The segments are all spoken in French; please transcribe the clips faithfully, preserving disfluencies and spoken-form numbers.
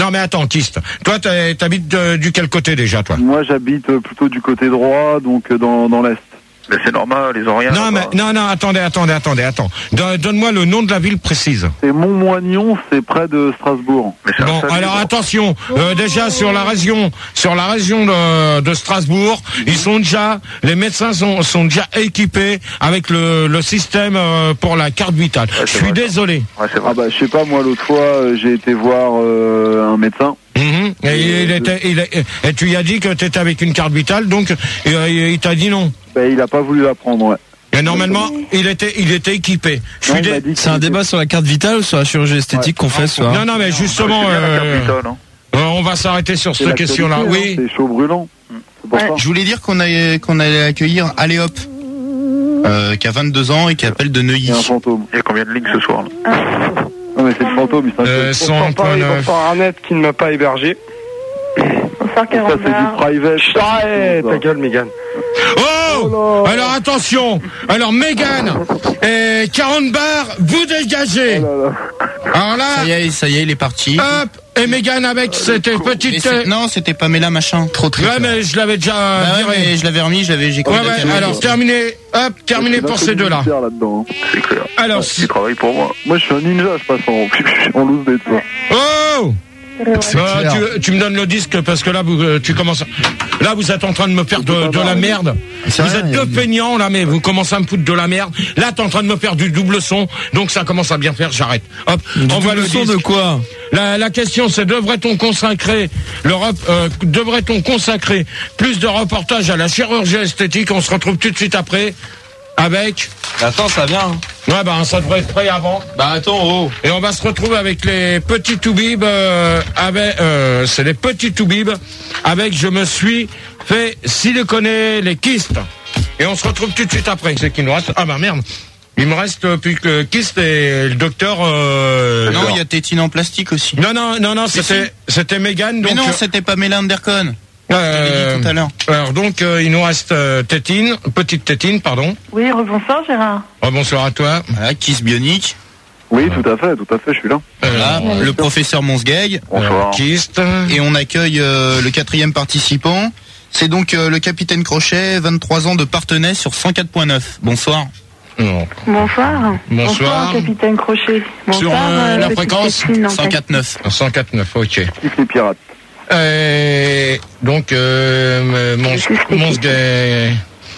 Non, mais attends, Kist. Toi, t'habites de, du quel côté déjà, toi? Moi, j'habite plutôt du côté droit, donc dans, dans l'Est. Mais c'est normal, ils ont rien. Non, mais, non, non, attendez, attendez, attendez, attends. Donne-moi le nom de la ville précise. C'est Montmoignon, c'est près de Strasbourg. Mais bon, alors attention, euh, déjà sur la région, sur la région de, de Strasbourg, ils sont déjà, les médecins sont, sont déjà équipés avec le, le système euh, pour la carte vitale. Ouais, je suis vrai, désolé. Ouais, c'est vrai. Ah bah, je sais pas, moi l'autre fois, euh, j'ai été voir euh, un médecin. Mmh. Et, et, il était, il, et tu lui as dit que tu étais avec une carte vitale, donc et, et, il t'a dit non. Ben, il a pas voulu la prendre, ouais. Et normalement, il était, il était équipé. Je suis dé... C'est un était... débat sur la carte vitale ou sur la chirurgie esthétique ouais. qu'on fait ce soir? Non, non, mais justement, euh, vitale, hein. euh, on va s'arrêter sur cette question-là. Oui. C'est chaud brûlant. Ouais. Je voulais dire qu'on allait, qu'on allait accueillir Allez Hop, euh, qui a vingt-deux ans et qui appelle de Neuilly. Il y a un fantôme. Il y a combien de lignes ce soir là? Ah. Non, mais c'est le fantôme, il euh, Bonsoir Paris, bonsoir Arnett qui ne m'a pas hébergé. Ça, c'est du private. Arrête ta gueule, Mégane. Oh, oh alors attention. Alors Mégane et quarante bars, vous dégagez. Oh alors là, ça y est, ça y est, il est parti. Hop, et Mégane avec cette petite. C'est... Non, c'était Pamela machin. Trop triste. Ouais, mais je l'avais déjà. Bah ouais, mais je l'avais remis, je l'avais. J'ai ouais, ouais, alors terminé. Hop, terminé pour ces deux-là. C'est clair. Alors, tu travailles pour moi. Moi, je suis un ninja, je passe en, en loose day, tu vois. Oh. Euh, tu, tu me donnes le disque parce que là vous, tu commences. Là vous êtes en train de me faire de, de la merde. Vous vrai, êtes deux feignants là, mais vous commencez à me foutre de la merde. Là t'es en train de me faire du double son, donc ça commence à bien faire. J'arrête. Hop. On voit le son de quoi? La, la question c'est devrait-on consacrer le euh, devrait-on consacrer plus de reportages à la chirurgie esthétique? On se retrouve tout de suite après. Avec. Attends, ça vient. Hein. Ouais, bah, ça devrait être prêt avant. Bah, attends, oh. Et on va se retrouver avec les petits toubibs, euh, avec, euh, c'est les petits toubibs, avec je me suis fait siliconer les kystes. Et on se retrouve tout de suite après. C'est qu'il nous reste. Ah, bah, merde. Il me reste euh, plus que kyste et le docteur, euh. Non, il y a tétine en plastique aussi. Non, non, non, non, c'était, c'était Mégane, donc. Mais non, c'était pas Pamela Anderson. Euh, tout à l'heure. Alors donc euh, il nous reste euh, Tétine, petite Tétine, pardon. Oui, rebonsoir Gérard. Rebonsoir à toi. Voilà, Kiss Bionique. Oui, tout à fait, tout à fait, je suis là. Voilà, euh, le professeur Monsgeg. Bonsoir. Kist. Et on accueille euh, le quatrième participant. C'est donc euh, le capitaine Crochet, vingt-trois ans de Partenay sur cent quatre point neuf. Bonsoir. Non. Bonsoir. Bonsoir. Bonsoir, capitaine Crochet. Bonsoir, sur euh, la fréquence cent quatre point neuf. cent quatre point neuf, ok. Kiff les pirates. Euh, donc, euh, mon, mon gay.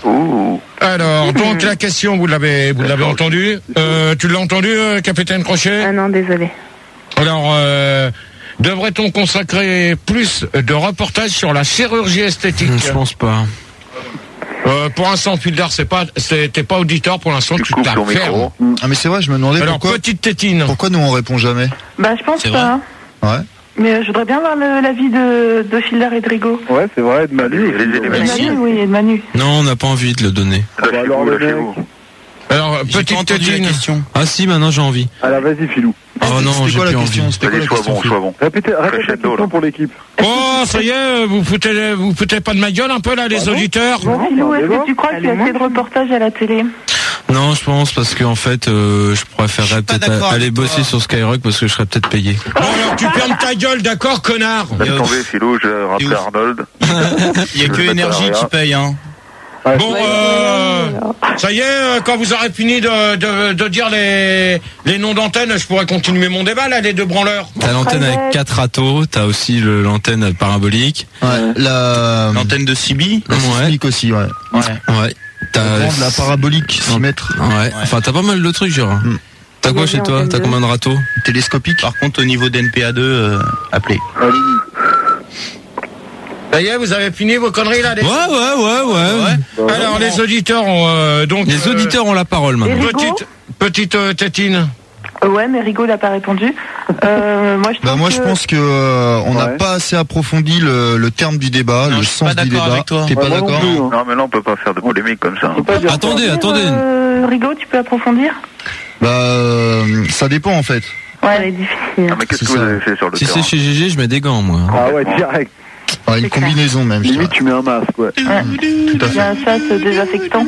Alors, donc la question, vous l'avez, vous l'avez entendu. Euh, tu l'as entendu, euh, capitaine Crochet? Ah non, désolé. Alors, euh, devrait-on consacrer plus de reportages sur la chirurgie esthétique? Je pense pas. Euh, pour l'instant, Fildar, c'est pas, t'es pas auditeur pour l'instant, tu, tu t'affermes. Ah mais c'est vrai, je me demandais Alors, pourquoi. petite tétine. Pourquoi nous on répond jamais? Bah, je pense pas. Ouais. Mais euh, je voudrais bien voir l'avis de, de Fildar et de Rigaud. Ouais, c'est vrai, de Manu. Et de Manu, oui, et de Manu. Non, on n'a pas envie de le donner. Ah bah alors, le mec. Alors, petite tétine. Ah si, maintenant j'ai envie. Alors, vas-y, Filou. Oh non, j'ai plus envie. C'était quoi la sois question? bon, sois bon. Répétez, répétez la question pour l'équipe. Oh, ça y est, vous foutez, vous foutez pas de ma gueule un peu là, les ah auditeurs? Bon, Filou, est-ce que tu crois qu'il y a assez de reportages à la télé? Non, je pense parce qu'en fait, euh, je préférerais peut-être aller bosser sur Skyrock parce que je serais peut-être payé. Bon alors tu fermes ta gueule, d'accord, connard? Laisse tomber, Philou, je vais rappeler Arnold. Il y a que Énergie qui paye, hein. Bon, euh, ça y est, euh, quand vous aurez fini de, de, de dire les, les noms d'antenne, je pourrais continuer mon débat, là, les deux branleurs. T'as l'antenne avec quatre râteaux, t'as aussi le, l'antenne parabolique. Ouais. La... L'antenne de Sibi. La sismique aussi, ouais. Ouais. Ouais. T'as la, la parabolique, six mètres. Ouais. ouais. Enfin, t'as pas mal de trucs, genre. Mm. T'as quoi chez toi? T'as combien de râteaux? Télescopique. Par contre, au niveau d'N P A deux, euh, appelez. Ça y est, vous avez fini vos conneries là les... Ouais, ouais, ouais, ouais. ouais. Alors les auditeurs ont euh, donc... Les euh, auditeurs ont la parole maintenant. Petite, petite euh, tétine. Euh, ouais, mais Rigaud n'a pas répondu. Euh, moi, je pense bah moi, que... je pense que euh, on n'a ouais. pas assez approfondi le, le terme du débat, non, le sens du débat. T'es ouais, pas d'accord? Non, non, non, mais là, on peut pas faire de polémique comme ça. Attendez, attendez. Euh, Rigaud, tu peux approfondir? Bah, euh, ça dépend en fait. Ouais, elle est difficile. Ah, mais qu'est-ce que vous avez fait sur le si terrain? Si c'est chez G G, je mets des gants, moi. Ah ouais, direct. Ah, une combinaison même. Limite, tu mets un masque, ouais. Ouais. Tout à fait. Il y a un sas désaffectant.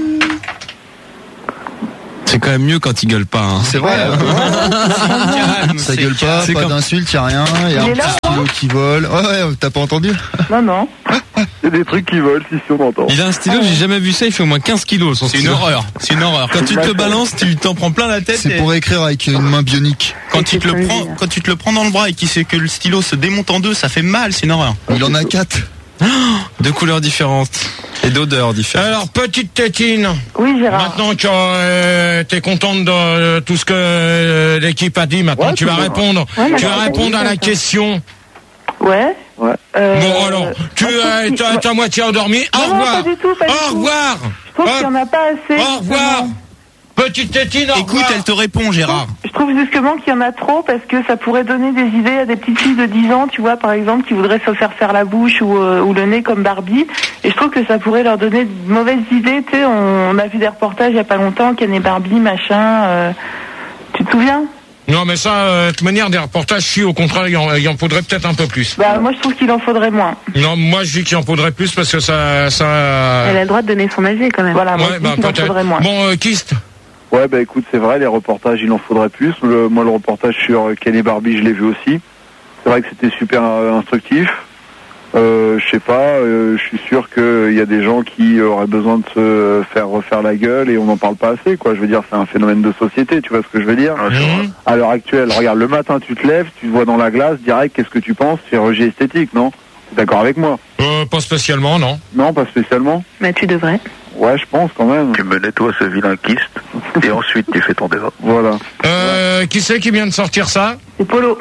C'est quand même mieux quand il gueule pas. Hein. C'est vrai. Calme, ça gueule pas, c'est pas comme... d'insultes, y a rien. Y a il un est là, petit stylo qui vole. Ouais, ouais, t'as pas entendu? Non, non. Il y a des trucs qui volent, si, si on entend. Il a un stylo, j'ai jamais vu ça, il fait au moins quinze kilos. Son C'est une stylo. horreur. C'est une horreur. Quand tu te le balances, tu t'en prends plein la tête. C'est et- pour écrire avec une main bionique. Quand tu te le prends, quand tu te le prends dans le bras et qu'il sait que le stylo se démonte en deux, ça fait mal, c'est une horreur. Il en a quatre. De couleurs différentes et d'odeurs différentes. Alors, petite tétine. Oui, Gérard. Maintenant que euh, t'es contente de euh, tout ce que euh, l'équipe a dit, maintenant Ouais, tu vas tout bien. répondre. Ouais, mais tu vas alors, répondre à la ça. question. Ouais. Ouais. Euh, Bon alors, tu moi, je trouve euh, qu'il- t'as t'as moitié endormi. Au Non, non, revoir. pas du tout, pas du Au tout. revoir. Je trouve Hop. qu'il n'y en a pas assez. Au revoir. justement. Petite tétine, au Écoute, revoir. elle te répond, Gérard. Je trouve justement qu'il y en a trop parce que ça pourrait donner des idées à des petites filles de dix ans, tu vois, par exemple, qui voudraient se faire faire la bouche ou, euh, ou le nez comme Barbie. Et je trouve que ça pourrait leur donner de mauvaises idées. Tu sais, on, on a vu des reportages il n'y a pas longtemps, Ken et Barbie, machin. euh, tu te souviens? Non mais ça, euh, de toute manière, des reportages, si au contraire, il en, il en faudrait peut-être un peu plus. Bah, moi, je trouve qu'il en faudrait moins. Non, moi je dis qu'il en faudrait plus parce que ça... ça... Elle a le droit de donner son avis quand même. Voilà, moi, Ouais, je dis bah, qu'il en peut-être. faudrait moins. Bon, euh, Kist. Ouais, bah écoute, c'est vrai, les reportages, il en faudrait plus. Le, moi, le reportage sur Ken et Barbie, je l'ai vu aussi. C'est vrai que c'était super euh, instructif. Euh, je sais pas, euh, je suis sûr qu'il y a des gens qui auraient besoin de se faire refaire la gueule et on n'en parle pas assez, quoi. Je veux dire, c'est un phénomène de société, tu vois ce que je veux dire? Mmh. À l'heure actuelle, regarde, le matin, tu te lèves, tu te vois dans la glace, direct, qu'est-ce que tu penses? Chirurgie esthétique, non? T'es d'accord avec moi? Euh, pas spécialement, non. Non, pas spécialement. Mais tu devrais. Ouais, je pense quand même. Tu me nettoies ce vilain kyste et ensuite tu fais ton débat. Voilà. Euh, qui c'est qui vient de sortir ça? C'est Polo.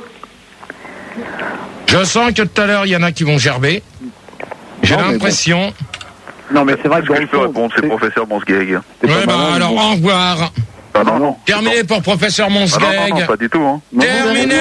Je sens que tout à l'heure, il y en a qui vont gerber. J'ai Non, mais l'impression. Non, mais c'est vrai que Ce dans que le je peux fond, répondre, c'est c'est- professeur Monsgeg. c'est pas Ouais, bah malin, alors, mais bon. au revoir. Ah non, non. Terminé pour professeur Ah non, non, Monsgeg. non, pas du tout. Hein. Non, Terminé,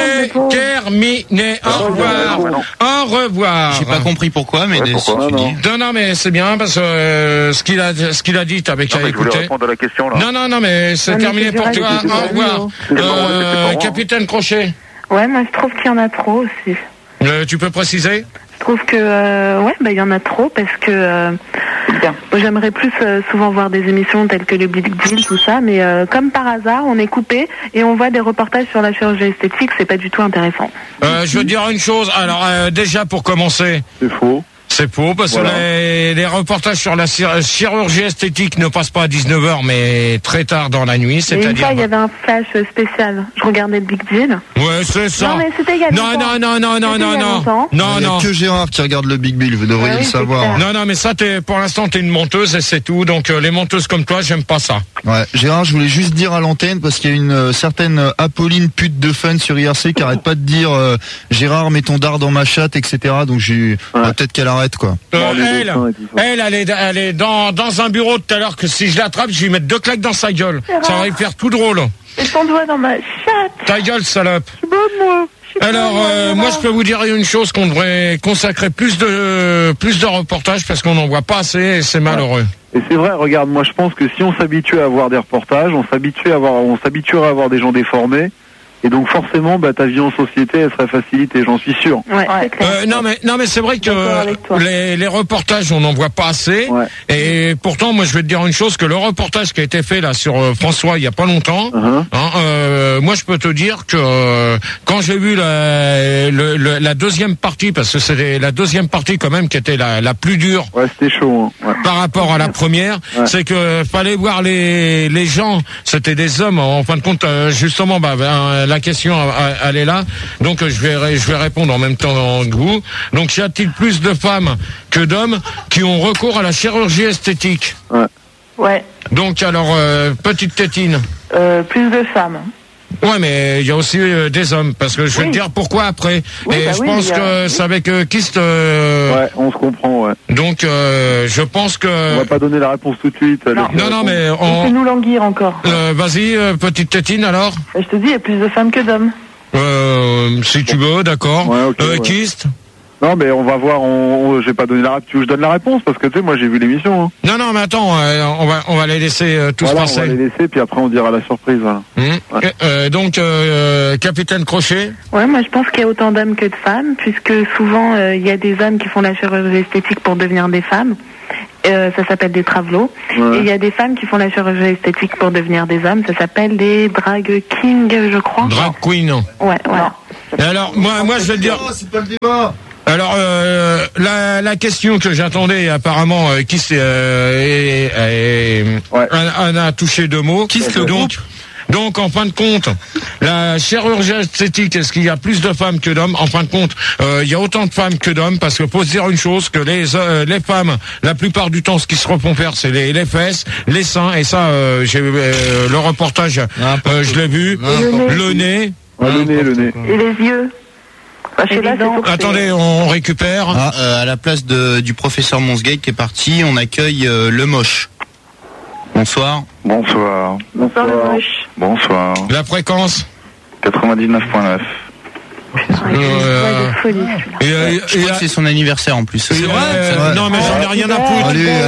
terminé. Au revoir. non, non. Au revoir. J'ai pas compris pourquoi, mais Ouais, des- pourquoi si tu Non, dis. non. Non, non, mais c'est bien parce que euh, ce qu'il a, ce qu'il a dit, t'avais qu'à Non, mais je voulais écouter. répondre à la question là. Non, non, non, mais c'est Non, mais terminé c'est pour vrai, toi. c'était Au pas revoir. lui, C'est pas moi, Euh, c'était pas moi. Capitaine Crochet, Ouais, moi je trouve qu'il y en a trop aussi. euh, tu peux préciser? Je trouve que euh, ouais, bah il y en a trop parce que euh, Bien. moi, j'aimerais plus euh, souvent voir des émissions telles que le Big Deal, tout ça, mais euh, comme par hasard, on est coupé et on voit des reportages sur la chirurgie esthétique, c'est pas du tout intéressant. Euh, je veux dire une chose. Alors euh, déjà pour commencer, C'est faux. c'est faux parce Voilà. que les, les reportages sur la chir- chirurgie esthétique ne passent pas à dix-neuf heures, mais très tard dans la nuit, Et une c'est-à-dire. fois, il y avait un flash spécial. Je regardais le Big Deal. Ouais, c'est ça. Non, mais c'était il y a Non, longtemps. non, non, non, non, C'était non, il y a non, longtemps. non, Il y a non. que Gérard qui regarde le Big Bill, vous devriez Ah oui, le c'est savoir. clair. Non, non, mais ça, t'es, pour l'instant, t'es une menteuse et c'est tout. Donc, euh, les menteuses comme toi, j'aime pas ça. Ouais, Gérard, je voulais juste dire à l'antenne parce qu'il y a une euh, certaine euh, Apolline pute de fun sur I R C qui arrête pas de dire euh, Gérard, mets ton dard dans ma chatte, et cetera. Donc j'ai bah, peut-être qu'elle arrête quoi. Euh, Dans les elle, dessins et tout ça. elle, elle est, elle est dans, dans un bureau tout à l'heure que si je l'attrape, je vais lui mettre deux claques dans sa gueule. Ça va lui faire tout drôle. Et ton doigt dans ma chatte. Ta gueule, salope. Je suis bonne, moi. Je suis Alors, bonne, euh, moi, je peux vous dire une chose, qu'on devrait consacrer plus de, plus de reportages parce qu'on n'en voit pas assez et c'est malheureux. Et c'est vrai, regarde, moi je pense que si on s'habituait à avoir des reportages, on s'habituait à avoir, on s'habituerait à avoir des gens déformés, et donc forcément, bah, ta vie en société, elle serait facilitée, j'en suis sûr. Ouais, Ouais. c'est clair. Euh, non mais non mais c'est vrai D'accord avec que toi. les, les reportages on n'en voit pas assez Ouais. et pourtant moi je vais te dire une chose que le reportage qui a été fait là sur euh, François il y a pas longtemps Uh-huh. hein, euh, moi je peux te dire que euh, quand j'ai vu la, le, le- la deuxième partie parce que c'est la deuxième partie quand même qui était la, la plus dure Ouais, c'était chaud. Hein. Ouais. par rapport à la première, Ouais. c'est que fallait voir les les gens, c'était des hommes en fin de compte euh, justement bah, ben, la question euh, elle est là. Donc euh, je vais ré- je vais répondre en même temps que vous. Donc y a-t-il plus de femmes que d'hommes qui ont recours à la chirurgie esthétique? Ouais. Donc alors euh, petite tétine. Euh, plus de femmes. Ouais, mais il y a aussi euh, des hommes parce que je vais Oui. te dire pourquoi après. Oui, Et bah je oui, pense il y a- que c'est avec euh, Kist. euh, Ouais, on se comprend. Ouais. Donc euh, je pense que. On va pas donner la réponse tout de suite. Non. laissez Non non répondre. mais on. Fais-nous languir encore. Euh, vas-y, euh, petite tétine alors. Je te dis, il y a plus de femmes que d'hommes. Euh, si tu veux, d'accord. Ouais, ok, euh, ouais. Kist. Non, mais on va voir. On, on- j'ai pas donné la réponse. Tu veux que je donne la réponse parce que tu sais, moi j'ai vu l'émission. Hein. Non, non, mais attends, euh, on va, on va les laisser euh, tous Voilà, on passer. va les laisser, puis après on dira la surprise. Voilà. Hum. Ouais. Euh, donc, euh, Capitaine Crochet. Ouais, moi je pense qu'il y a autant d'hommes que de femmes, puisque souvent euh, il y a des hommes qui font la chirurgie esthétique pour devenir des femmes. Euh, ça s'appelle des travelots. Ouais. Et il y a des femmes qui font la chirurgie esthétique pour devenir des hommes. Ça s'appelle des drag kings, je crois. Drag queen. Ouais, voilà. Et alors, moi, moi, je vais te dire. C'est pas le débat. Alors, euh, la, la question que j'attendais, apparemment, euh, qui s'est, euh, est, est, ouais. en, en a touché deux mots. Qui se donc, donc, en fin de compte, la chirurgie esthétique, est-ce qu'il y a plus de femmes que d'hommes? En fin de compte, euh, il y a autant de femmes que d'hommes, parce que faut se dire une chose, que les euh, les femmes, la plupart du temps, ce qu'ils se refont faire, c'est les, les fesses, les seins, et ça, euh, j'ai euh, le reportage, euh, je l'ai vu, le nez, ouais, le nez, le nez, et les yeux. Là, attendez, on récupère. Ah, euh, à la place de, du professeur Monsgate qui est parti, on accueille euh, le moche. Bonsoir. Bonsoir. Bonsoir, le moche. Bonsoir. La fréquence quatre-vingt-dix-neuf virgule neuf. Euh, de folie, et, euh, je crois que c'est son anniversaire en plus. C'est vrai euh, Non, mais j'en ai rien à foutre. Allez,